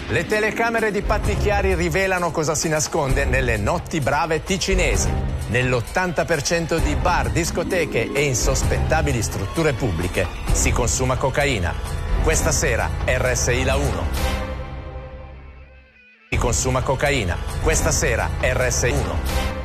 Le telecamere di Patti Chiari rivelano cosa si nasconde nelle notti brave ticinesi. Nell'80% di bar, discoteche e insospettabili strutture pubbliche si consuma cocaina. Questa sera RSI La 1. Si consuma cocaina. Questa sera RSI 1.